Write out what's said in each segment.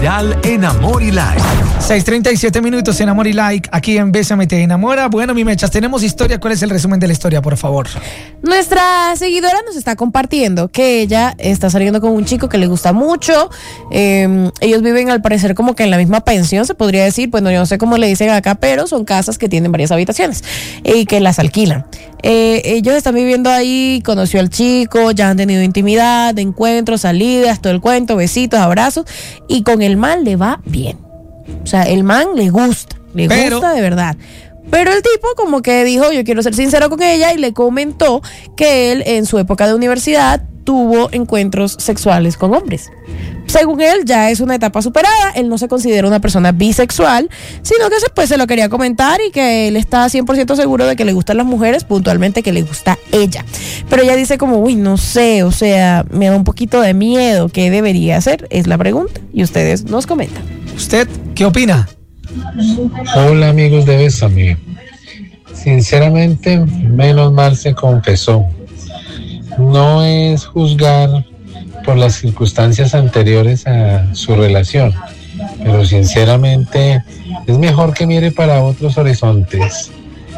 especial en Amor y Like. 6:37 minutos en Amor y Like, aquí en Bésame Te Enamora. Bueno, mi Mechas, tenemos historia. ¿Cuál es el resumen de la historia, por favor? Nuestra seguidora nos está compartiendo que ella está saliendo con un chico que le gusta mucho. Ellos viven, al parecer, como que en la misma pensión, se podría decir. Bueno, yo no sé cómo le dicen acá, pero son casas que tienen varias habitaciones y que las alquilan. Ellos están viviendo ahí, conoció al chico, ya han tenido intimidad, encuentros, salidas, todo el cuento, besitos, abrazos, y con el man le va bien. O sea, el man le gusta de verdad. Pero el tipo como que dijo, yo quiero ser sincero con ella, y le comentó que él en su época de universidad tuvo encuentros sexuales con hombres. Según él, ya es una etapa superada, él no se considera una persona bisexual, sino que después se lo quería comentar y que él está 100% seguro de que le gustan las mujeres, puntualmente que le gusta ella. Pero ella dice como, no sé, o sea, me da un poquito de miedo, ¿qué debería hacer? Es la pregunta, y ustedes nos comentan. ¿Usted qué opina? Hola amigos de Bésame. Sinceramente, menos mal se confesó. No es juzgar por las circunstancias anteriores a su relación, pero sinceramente es mejor que mire para otros horizontes.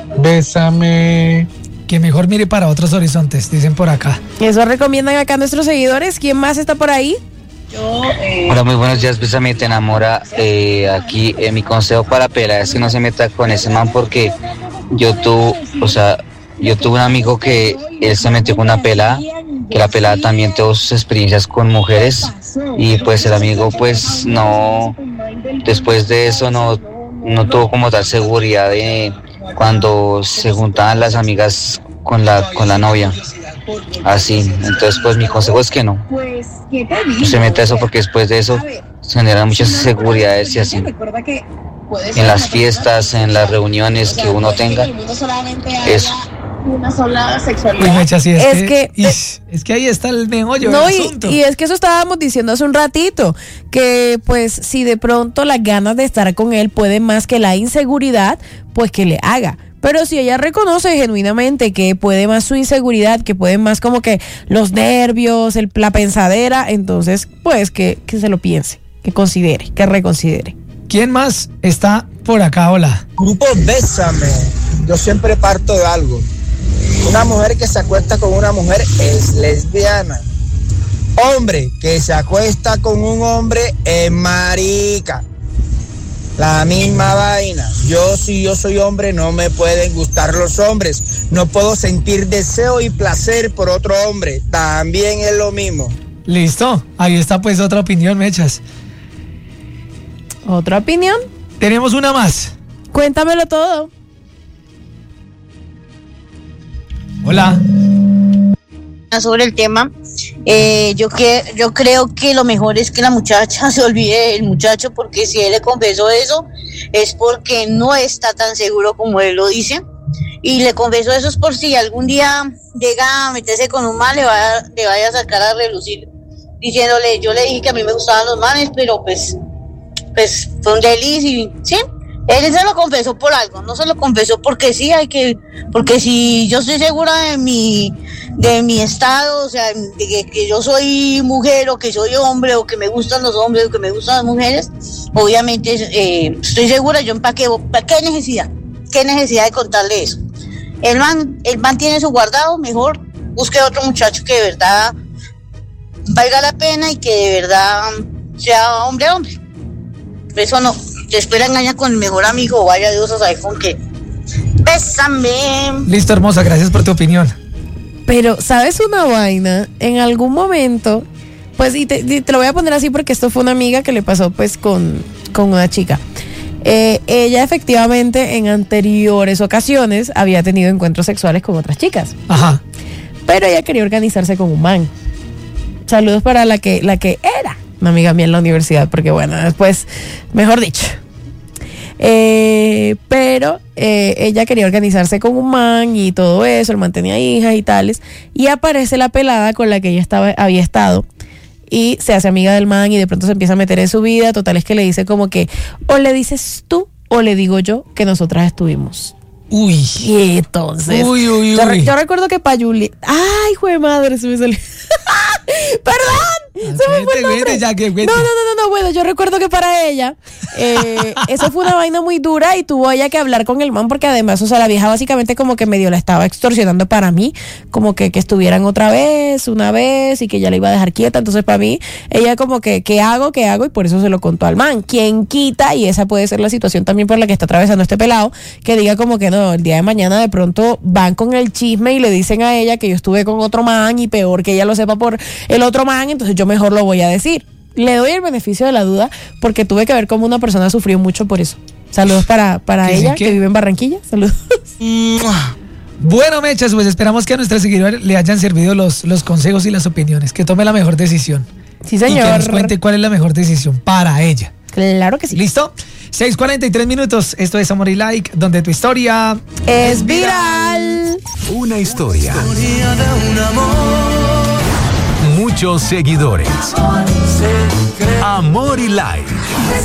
Bésame. Que mejor mire para otros horizontes, dicen por acá. Eso recomiendan acá nuestros seguidores. ¿Quién más está por ahí? Hola, muy buenos días, Bésame Te Enamora. Aquí mi consejo para Pela es que no se meta con ese man, porque yo tuve un amigo que él se metió con una pelada, que la pelada también tuvo sus experiencias con mujeres, y pues el amigo pues no, después de eso no tuvo como tal seguridad de cuando se juntaban las amigas con la novia. Así, entonces pues mi consejo es que no se meta eso, porque después de eso se generan muchas inseguridades y así. En las fiestas, en las reuniones que uno tenga, eso. Una sola sexualidad. Mecha, sí, es que ahí está el meollo del asunto. Y es que eso estábamos diciendo hace un ratito, que pues si de pronto las ganas de estar con él pueden más que la inseguridad, pues que le haga. Pero si ella reconoce genuinamente que puede más su inseguridad, que puede más como que los nervios, la pensadera, entonces pues que se lo piense, que considere, que reconsidere. ¿Quién más está por acá? Hola. Grupo Bésame. Yo siempre parto de algo. Una mujer que se acuesta con una mujer es lesbiana. Hombre que se acuesta con un hombre es marica. La misma vaina. Si yo soy hombre, no me pueden gustar los hombres. No puedo sentir deseo y placer por otro hombre. También es lo mismo. Listo. Ahí está pues otra opinión, Mechas. ¿Otra opinión? Tenemos una más. Cuéntamelo todo. Hola. Sobre el tema, yo creo que lo mejor es que la muchacha se olvide del muchacho, porque si él le confesó eso es porque no está tan seguro como él lo dice, y le confesó eso es por si algún día llega a meterse con un man, le vaya a sacar a relucir diciéndole, yo le dije que a mí me gustaban los manes, pero pues fue un delirio, ¿sí? Él se lo confesó por algo, no se lo confesó porque sí, porque si yo estoy segura de mi estado, o sea, de que yo soy mujer, o que soy hombre, o que me gustan los hombres, o que me gustan las mujeres, obviamente estoy segura, ¿para qué necesidad? ¿Qué necesidad de contarle eso? El man tiene su guardado, mejor busque otro muchacho que de verdad valga la pena y que de verdad sea hombre. Eso no. Después la engaña con el mejor amigo, o vaya Dios a saber con qué. Bésame. Listo, hermosa, gracias por tu opinión. Pero, ¿sabes una vaina? En algún momento, pues, y te lo voy a poner así porque esto fue una amiga que le pasó pues con una chica. Ella efectivamente en anteriores ocasiones había tenido encuentros sexuales con otras chicas. Ajá. Pero ella quería organizarse con un man. Saludos para la que era una amiga mía en la universidad, porque bueno, después, mejor dicho. Pero ella quería organizarse con un man y todo eso, el man tenía hijas y tales, y aparece la pelada con la que ella había estado, y se hace amiga del man y de pronto se empieza a meter en su vida. Total es que le dice como que, o le dices tú o le digo yo que nosotras estuvimos. Uy. Y entonces yo recuerdo que Payuli, ay, jue madre, se me salió. Perdón. Cuente, ya que cuente. No, bueno, yo recuerdo que para ella eso fue una vaina muy dura y tuvo ella que hablar con el man porque además, o sea, la vieja básicamente como que medio la estaba extorsionando para mí, como que estuvieran una vez y que ya la iba a dejar quieta, entonces para mí, ella como que, ¿qué hago? Y por eso se lo contó al man. ¿Quién quita? Y esa puede ser la situación también por la que está atravesando este pelado, que diga como que no, el día de mañana de pronto van con el chisme y le dicen a ella que yo estuve con otro man y peor que ella lo sepa por el otro man, entonces yo mejor lo voy a decir. Le doy el beneficio de la duda porque tuve que ver cómo una persona sufrió mucho por eso. Saludos para ella, que vive en Barranquilla. Saludos. Bueno, mechas, pues esperamos que a nuestros seguidores le hayan servido los consejos y las opiniones, que tome la mejor decisión. Sí, señor. Y que nos cuente cuál es la mejor decisión para ella. Claro que sí. ¿Listo? 6:43 minutos. Esto es Amor y Like, donde tu historia es viral. Una historia. Muchos seguidores. Amor y Like.